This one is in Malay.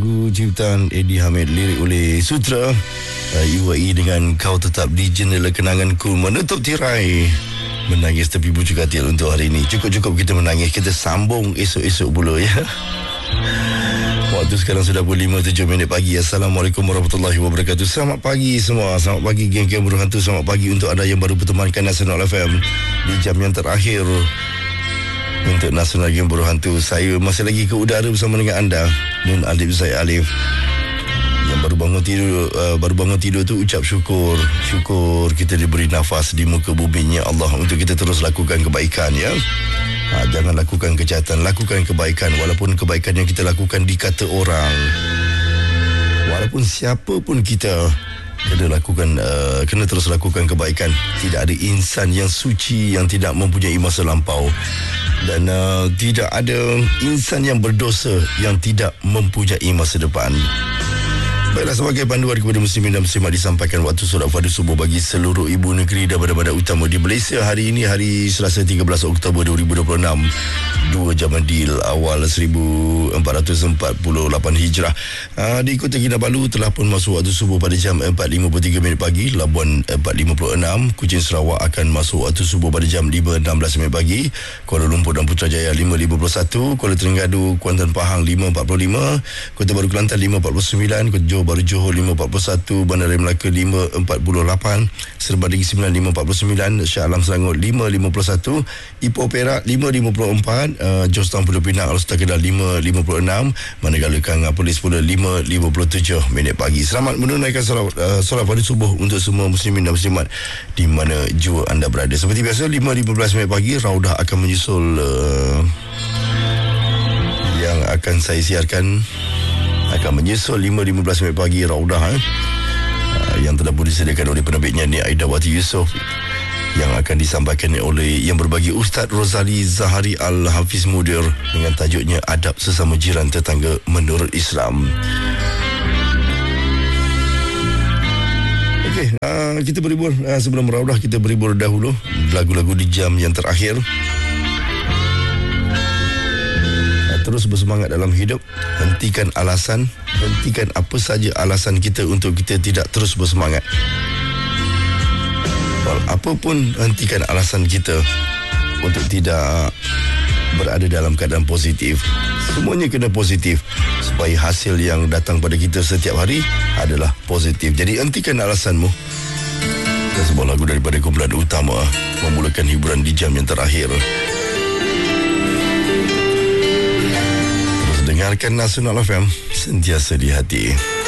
lagu ciptaan Eddie Hamid, lirik oleh Sutra. UAE dengan Kau Tetap di Jendela Kenanganku menutup tirai Menangis Tepi Bucu Katil untuk hari ini. Cukup-cukup kita menangis, kita sambung esok-esok pula ya. Waktu sekarang sudah pukul 5.07 pagi. Assalamualaikum warahmatullahi wabarakatuh. Selamat pagi semua. Selamat pagi geng-geng Buruh Hantu. Selamat pagi untuk anda yang baru bertemankan Nasional FM di jam yang terakhir untuk Nasional Game Buruh Hantu. Saya masih lagi ke udara bersama dengan anda, Nun Alif Zaid Alif. Yang baru bangun tidur tu ucap syukur kita diberi nafas di muka bumi ya Allah, untuk kita terus lakukan kebaikan ya. Jangan lakukan kejahatan, lakukan kebaikan. Walaupun kebaikan yang kita lakukan dikata orang, walaupun siapa pun kita, kena terus lakukan kebaikan. Tidak ada insan yang suci yang tidak mempunyai masa lampau, dan tidak ada insan yang berdosa yang tidak mempunyai masa depan. Baiklah, sebagai panduan kepada muslimin dan muslimat, disampaikan waktu solat fardu subuh bagi seluruh ibu negeri dan bandar-bandar utama di Malaysia. Hari ini hari Selasa 13 Oktober 2026, 2 Jamadil awal 1448 Hijrah. Di Kota Kinabalu telah pun masuk waktu subuh pada jam 4.53 pagi. Labuan 4.56, Kuching Sarawak akan masuk waktu subuh pada jam 5.16 pagi. Kuala Lumpur dan Putrajaya 5.51, Kuala Terengganu, Kuantan Pahang 5.45, Kota Baru Kelantan 5.49, Kota Johor Baru Johor 5.41, Bandaraya Melaka 5.48, Seremban Negeri Sembilan 5.49, Shah Alam Selangor 5.51, Ipoh Perak 5.54, Georgetown Pulau Pinang Alustar Kedah 5.56, manakala Kanga Polis pula 5.57 pagi. Selamat menunaikan solat fardu subuh untuk semua muslimin dan muslimat di mana jua anda berada. Seperti biasa 5.15 pagi Raudah akan menyusul yang akan saya siarkan. Akan menyusul 5.15 pagi Raudah yang telah pun disediakan oleh penerbitnya Nia Aidawati Yusof, yang akan disampaikan oleh yang berbagi Ustaz Rozali Zahari Al-Hafiz Mudir dengan tajuknya Adab Sesama Jiran Tetangga Menurut Islam. Okey, kita berhibur sebelum Raudah, kita berhibur dahulu lagu-lagu di jam yang terakhir. Terus bersemangat dalam hidup. Hentikan apa saja alasan kita untuk kita tidak terus bersemangat. Apapun, hentikan alasan kita untuk tidak berada dalam keadaan positif. Semuanya kena positif supaya hasil yang datang pada kita setiap hari adalah positif. Jadi hentikan alasanmu. Dan sebuah lagu daripada kumpulan utama memulakan hiburan di jam yang terakhir. Dengarkan Nasional FM, sentiasa di hati.